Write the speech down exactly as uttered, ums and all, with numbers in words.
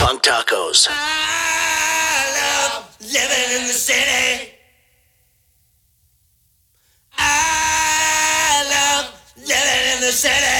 Funk Tacos. I love living in the city. I love living in the city.